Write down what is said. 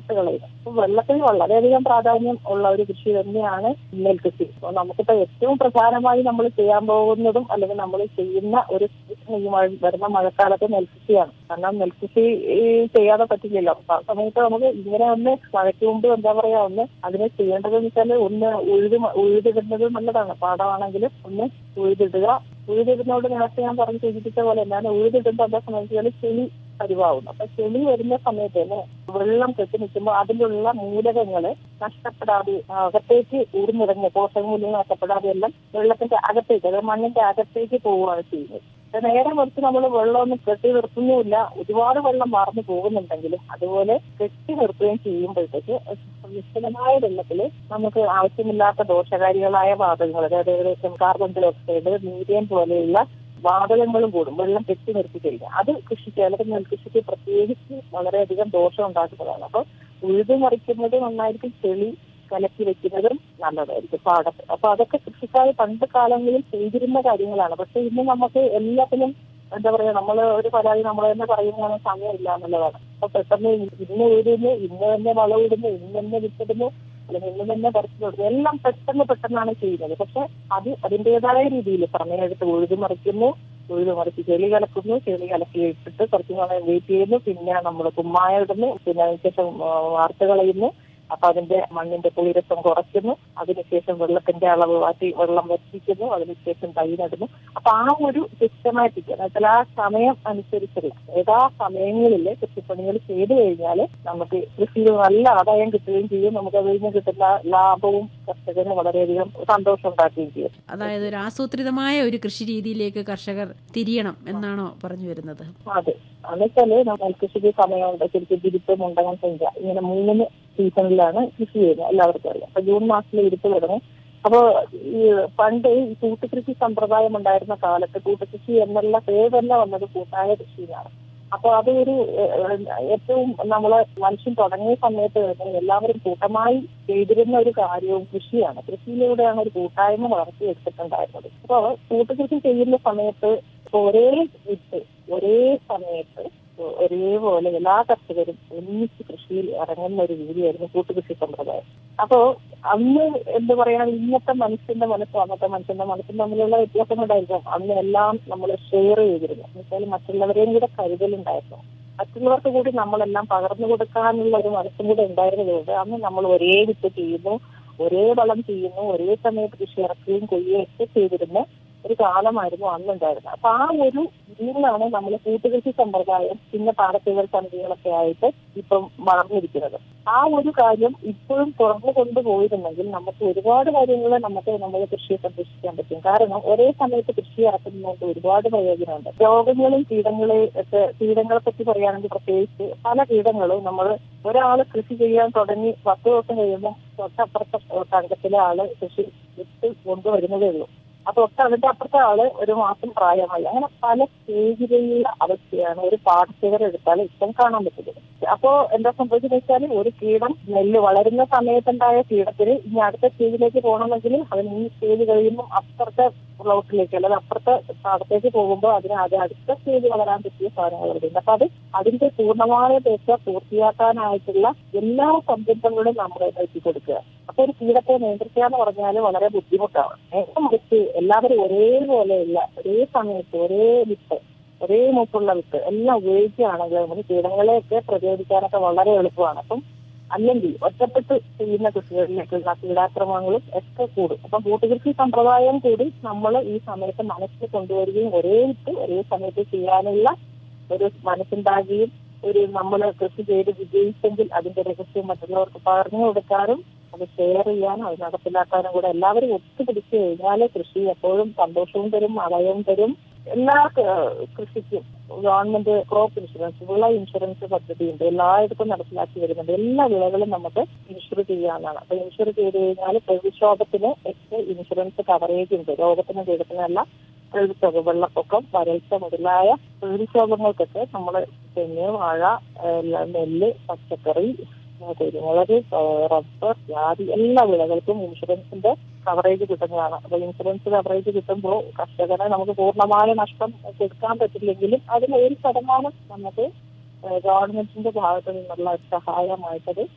നഷ്ട കളയുന്നത്. അപ്പൊ വെള്ളത്തിന് വളരെയധികം പ്രാധാന്യം ഉള്ള ഒരു കൃഷി തന്നെയാണ് നെൽകൃഷി. അപ്പോൾ നമുക്കിപ്പോ ഏറ്റവും പ്രധാനമായി നമ്മൾ ചെയ്യാൻ പോകുന്നതും അല്ലെങ്കിൽ നമ്മൾ ചെയ്യുന്ന ഒരു ഈ വരുന്ന മഴക്കാലത്ത് നെൽകൃഷിയാണ്. കാരണം നെൽകൃഷി ചെയ്യാതെ പറ്റില്ലല്ലോ. അപ്പൊ ആ സമയത്ത് നമുക്ക് ഇങ്ങനെ ഒന്ന് മഴയ്ക്ക് മുമ്പ് എന്താ പറയാ ഒന്ന് അതിനെ ചെയ്യേണ്ടതെന്ന് വെച്ചാൽ ഒന്ന് ഉഴുതിടുന്നത് നല്ലതാണ്. പാടമാണെങ്കിലും ഒന്ന് ഉഴുതിടുക. ഉഴുതിടുന്നതോട് നേരത്തെ ഞാൻ പറഞ്ഞു സൂചിപ്പിച്ച പോലെ ഞാൻ ഉഴുതിടുമ്പോൾ എന്താ സംബന്ധിച്ചാൽ ചെളി പരിവാകുന്നു. അപ്പൊ ചെളി വരുന്ന സമയത്ത് തന്നെ വെള്ളം കെട്ടി നിൽക്കുമ്പോൾ അതിലുള്ള മൂലകങ്ങള് നഷ്ടപ്പെടാതെ അകത്തേക്ക് ഊർന്നിറങ്ങി പോഷകമൂല്യങ്ങൾ നഷ്ടപ്പെടാതെ എല്ലാം വെള്ളത്തിന്റെ അകത്തേക്ക് അതായത് മണ്ണിന്റെ അകത്തേക്ക് പോവുകയാണ് ചെയ്യുന്നത്. നേരെ മറിച്ച് നമ്മൾ വെള്ളമൊന്നും കെട്ടി നിർത്തുന്നുമില്ല, ഒരുപാട് വെള്ളം മാർന്നു പോകുന്നുണ്ടെങ്കിലും അതുപോലെ കെട്ടി നിർത്തുകയും ചെയ്യുമ്പോഴത്തേക്ക് നിശ്ചലമായ വെള്ളത്തിൽ നമുക്ക് ആവശ്യമില്ലാത്ത ദോഷകാരികളായ വാതകങ്ങൾ, അതായത് ഏകദേശം കാർബൺ ഡൈ ഓക്സൈഡ്, മീഥേൻ പോലെയുള്ള വാതകങ്ങളും കൂടും വെള്ളം കെട്ടി നിർത്തി കഴിഞ്ഞാൽ. അത് കൃഷിക്ക് അല്ലെങ്കിൽ നെൽകൃഷിക്ക് പ്രത്യേകിച്ച് വളരെയധികം ദോഷം ഉണ്ടാക്കുന്നതാണ്. അപ്പൊ ഉഴുതുമറിക്കുന്നത് നന്നായിരിക്കും, ചെളി കലക്കി വെക്കുന്നതും നല്ലതായിരിക്കും പാടത്ത്. അപ്പൊ അതൊക്കെ കൃഷിക്കാർ പണ്ട് കാലങ്ങളിൽ ചെയ്തിരുന്ന കാര്യങ്ങളാണ്. പക്ഷെ ഇന്ന് നമുക്ക് എല്ലാത്തിനും എന്താ പറയാ നമ്മൾ ഒരു പരാതി നമ്മൾ തന്നെ പറയുന്നതാണ് സമയമില്ല എന്നുള്ളതാണ്. അപ്പൊ പെട്ടെന്ന് ഇന്ന് ഉഴുതുന്നു, ഇന്ന് തന്നെ വളമിടുന്നു, ഇന്ന് തന്നെ വിത്തിടുന്നു, അല്ലെങ്കിൽ ഇന്ന് തന്നെ പറിച്ചിടുന്നു, എല്ലാം പെട്ടെന്നാണ് ചെയ്യുന്നത്. പക്ഷെ അത് അതിൻ്റെതായ രീതിയിൽ സമയമെടുത്ത് ഉഴുതുമറിക്കുന്നു, ഉഴുതുമറിച്ച് ചെളി കലക്കുന്നു, ചെളി കലക്കി ഇട്ടിട്ട് കുറച്ച് സമയം വെയിറ്റ് ചെയ്യുന്നു, പിന്നെ നമ്മൾ കുമ്മായ ഇടുന്നു, പിന്നെ അതിനുശേഷം വാർത്ത കളയുന്നു. അപ്പൊ അതിന്റെ മണ്ണിന്റെ പുളിരസം കുറയ്ക്കുന്നു, അതിനുശേഷം വെള്ളത്തിന്റെ അളവ് മാറ്റി വെള്ളം വറ്റിക്കുന്നു, അതിനുശേഷം തൈ നടുന്നു. അപ്പൊ ആ ഒരു സിസ്റ്റമാറ്റിക് എന്നുവെച്ചാൽ ആ സമയം അനുസരിച്ചുള്ള ഏതാ സമയങ്ങളിൽ കൃഷിപ്പണികൾ ചെയ്തു കഴിഞ്ഞാൽ നമുക്ക് കൃഷിയിൽ നല്ല ആദായം കിട്ടുകയും ചെയ്യും. നമുക്ക് അതിൽ നിന്ന് കിട്ടുന്ന ലാഭവും കർഷകന് വളരെയധികം സന്തോഷം ഉണ്ടാക്കുകയും ചെയ്യും. അതായത് ഒരു ആസൂത്രിതമായ ഒരു കൃഷി രീതിയിലേക്ക് കർഷകർ തിരിയണം എന്നാണോ പറഞ്ഞു വരുന്നത്? അതെ, എന്നുവെച്ചാല് നെൽകൃഷിക്ക് സമയമുണ്ട്. ശരിക്കും വിരിപ്പ്, മുണ്ടകം, സെഞ്ച ഇങ്ങനെ 3 സീസണിലാണ് കൃഷി ചെയ്യുന്നത്, എല്ലാവർക്കും അറിയാം. അപ്പൊ ജൂൺ മാസത്തിൽ വിരിപ്പ് തുടങ്ങും. അപ്പോ ഈ പണ്ട് ഈ കൂട്ടുകൃഷി സമ്പ്രദായം ഉണ്ടായിരുന്ന കാലത്ത് കൂട്ടുകൃഷി എന്നുള്ള പേര് തന്നെ വന്നത് കൂട്ടായ കൃഷിയിലാണ്. അപ്പൊ അത് ഒരു ഏറ്റവും നമ്മള് മനുഷ്യൻ തുടങ്ങിയ സമയത്ത് എല്ലാവരും കൂട്ടമായി ചെയ്തിരുന്ന ഒരു കാര്യവും കൃഷിയാണ്. കൃഷിയിലൂടെയാണ് ഒരു കൂട്ടായ്മ വളർത്തിയെടുത്തിട്ടുണ്ടായിരുന്നത്. അപ്പൊ കൂട്ടുകൃഷി ചെയ്യുന്ന സമയത്ത് ഒരേ വിത്ത് ഒരേ സമയത്ത് ഒരേപോലെ എല്ലാ കർഷകരും ഒന്നിച്ച് കൃഷിയിൽ ഇറങ്ങുന്ന ഒരു രീതിയായിരുന്നു കൂട്ടുകൃഷി സമ്പ്രദായം. അപ്പോ അന്ന് എന്താ പറയാ ഇന്നത്തെ മനുഷ്യന്റെ മനസ്സും അന്നത്തെ മനുഷ്യന്റെ മനസ്സും തമ്മിലുള്ള വ്യത്യാസം ഉണ്ടായിരിക്കും. അന്ന് എല്ലാം നമ്മൾ ഷെയർ ചെയ്തിരുന്നു. എന്നുവെച്ചാൽ മറ്റുള്ളവരെയും കൂടെ കരുതലുണ്ടായിരുന്നു. മറ്റുള്ളവർക്ക് കൂടി നമ്മളെല്ലാം പകർന്നു കൊടുക്കാനുള്ള ഒരു മനസ്സും കൂടെ ഉണ്ടായിരുന്നതുകൊണ്ട് അന്ന് നമ്മൾ ഒരേ വിത്ത് ചെയ്യുന്നു, ഒരേ വളം ചെയ്യുന്നു, ഒരേ സമയത്ത് കൃഷി ഇറക്കുകയും കൊയ്യുകയും ഒക്കെ ചെയ്തിരുന്ന ഒരു കാലമായിരുന്നു അന്നുണ്ടായിരുന്നത്. അപ്പൊ ആ ഒരു രീതിയിലാണ് നമ്മൾ കൂട്ടുകൃഷി സമ്പ്രദായം പിന്നെ പാടത്തുകൾ സമിതികളൊക്കെ ആയിട്ട് ഇപ്പം വളർന്നിരിക്കുന്നത്. ആ ഒരു കാര്യം ഇപ്പോഴും തുറന്നു കൊണ്ടുപോയിരുന്നെങ്കിൽ നമുക്ക് ഒരുപാട് കാര്യങ്ങൾ നമ്മൾ കൃഷിയെ സംരക്ഷിക്കാൻ പറ്റും. കാരണം ഒരേ സമയത്ത് കൃഷി ഇറക്കുന്നതുകൊണ്ട് ഒരുപാട് പ്രയോജനമുണ്ട്. രോഗങ്ങളും കീടങ്ങളെ പറ്റി പറയുകയാണെങ്കിൽ പ്രത്യേകിച്ച് പല കീടങ്ങളും നമ്മൾ ഒരാൾ കൃഷി ചെയ്യാൻ തുടങ്ങി 10 ദിവസം കഴിയുമ്പോൾ തൊട്ടപ്പുറത്തെ സംഘത്തിലെ ആള് കൃഷി വിട്ട് കൊണ്ടുവരുന്നതേ ഉള്ളൂ. അപ്പൊ അതിന്റെ അപ്പുറത്തെ ആള് 1 മാസം പ്രായമായി. അങ്ങനെ പല സ്റ്റേജിലുള്ള അവസ്ഥയാണ് ഒരു പാടശേഖരം ഇപ്പം കാണാൻ പറ്റുന്നത്. അപ്പോ എന്താ സംഭവിച്ചെന്ന് വെച്ചാൽ ഒരു കീടം നെല്ല് വളരുന്ന സമയത്തുണ്ടായ കീടത്തിന് ഇനി അടുത്ത സ്റ്റേജിലേക്ക് പോകണമെങ്കിൽ അതിന് ഈ സ്റ്റേജ് കഴിയുമ്പോൾ അപ്പുറത്തെ പ്ലോട്ടിലേക്ക് അല്ലെങ്കിൽ അപ്പുറത്തെ പാടത്തേക്ക് പോകുമ്പോൾ അടുത്ത സ്റ്റേജ് വളരാൻ പറ്റിയ സാധനങ്ങൾ വരുന്നുണ്ട്. അപ്പൊ അതിന്റെ പൂർണ്ണമായ പേശ പൂർത്തിയാക്കാനായിട്ടുള്ള എല്ലാ സംരംഭങ്ങളും നമ്മൾ എത്തി കൊടുക്കുക. അപ്പൊ ഒരു കീടത്തെ നിയന്ത്രിക്കുക എന്ന് പറഞ്ഞാൽ വളരെ ബുദ്ധിമുട്ടാണ്. നേരെ മറിച്ച് എല്ലാവരും ഒരേപോലെയുള്ള ഒരേ സമയത്ത് ഒരേ വിത്ത് ഒരേ മൂപ്പുള്ള വിത്ത് എല്ലാം ഉപയോഗിക്കുകയാണെങ്കിൽ നമുക്ക് കീടങ്ങളെയൊക്കെ പ്രതിരോധിക്കാനൊക്കെ വളരെ എളുപ്പമാണ്. അപ്പം അല്ലെങ്കിൽ ഒറ്റപ്പെട്ട് ചെയ്യുന്ന കൃഷികളിലേക്കുള്ള കീടാക്രമണങ്ങളും ഒക്കെ കൂടും. അപ്പം കൂട്ടുകൃഷി സമ്പ്രദായം കൂടി നമ്മൾ ഈ സമയത്ത് മനസ്സിൽ കൊണ്ടുവരികയും ഒരേ വിത്ത് ഒരേ സമയത്ത് ചെയ്യാനുള്ള ഒരു മനസ്സുണ്ടാകുകയും നമ്മൾ കൃഷി ചെയ്ത് വിജയിച്ചെങ്കിൽ അതിന്റെ രഹസ്യം മറ്റുള്ളവർക്ക് പറഞ്ഞു കൊടുക്കാനും അത് ഷെയർ ചെയ്യാനും അത് നടപ്പിലാക്കാനും കൂടെ എല്ലാവരും ഒത്തുപിടിച്ചു കഴിഞ്ഞാൽ കൃഷി എപ്പോഴും സന്തോഷവും തരും, ആദായവും തരും. എല്ലാ കൃഷിക്കും ഗവൺമെന്റ് ക്രോപ്പ് ഇൻഷുറൻസ്, വിള ഇൻഷുറൻസ് പദ്ധതിയുണ്ട്, എല്ലായിടത്തും നടപ്പിലാക്കി വരുന്നുണ്ട്. എല്ലാ വിളകളും നമുക്ക് ഇൻഷുർ ചെയ്യാവുന്നതാണ്. അപ്പൊ ഇൻഷുർ ചെയ്ത് കഴിഞ്ഞാൽ പ്രതിക്ഷോഭത്തിന് ഒക്കെ ഇൻഷുറൻസ് കവറേജ് ഉണ്ട്. രോഗത്തിനും കീടത്തിനല്ല, പ്രതിക്ഷോഭം, വെള്ളപ്പൊക്കം, വരൾച്ച മുതലായ പ്രതിക്ഷോഭങ്ങൾക്കൊക്കെ നമ്മൾ തെങ്ങ്, വാഴ, നെല്ല്, പച്ചക്കറി, കുരുമുളക്, റബ്ബർ, ജാതി എല്ലാ വിളകൾക്കും ഇൻഷുറൻസിന്റെ കവറേജ് കിട്ടുന്നതാണ്. അപ്പൊ ഇൻഷുറൻസ് കവറേജ് കിട്ടുമ്പോൾ കർഷകന് നമുക്ക് പൂർണ്ണമായ നഷ്ടം കൊടുക്കാൻ പറ്റില്ലെങ്കിലും അതിൽ 1% നമുക്ക് ഗവൺമെന്റിന്റെ ഭാഗത്തു നിന്നുള്ള സഹായമായിട്ടത്